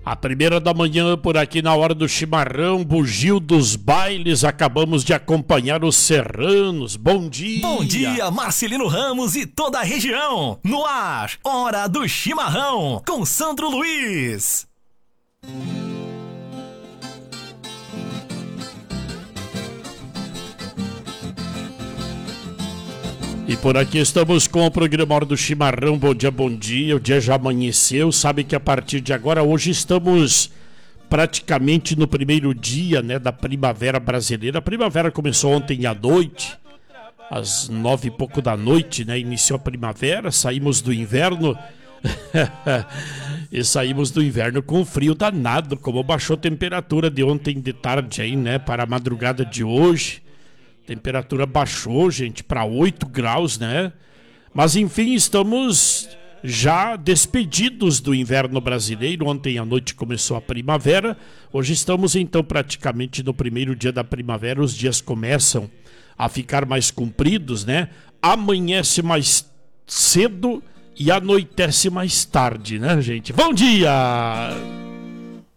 A primeira da manhã por aqui na hora do chimarrão, bugio dos bailes, acabamos de acompanhar os serranos. Bom dia! Bom dia, Marcelino Ramos e toda a região. No ar, hora do chimarrão, com Sandro Luiz. E por aqui estamos com o programa Hora do Chimarrão. Bom dia, o dia já amanheceu. Sabe que a partir de agora, hoje estamos praticamente no primeiro dia, né, da primavera brasileira. A primavera começou ontem à noite, às 9 e pouco da noite, né, iniciou a primavera, saímos do inverno e saímos do inverno com frio danado, como baixou a temperatura de ontem de tarde aí, né, para a madrugada de hoje. Temperatura baixou, gente, para 8 graus, né? Mas, enfim, estamos já despedidos do inverno brasileiro. Ontem à noite começou a primavera. Hoje estamos, então, praticamente no primeiro dia da primavera. Os dias começam a ficar mais compridos, né? Amanhece mais cedo e anoitece mais tarde, né, gente? Bom dia!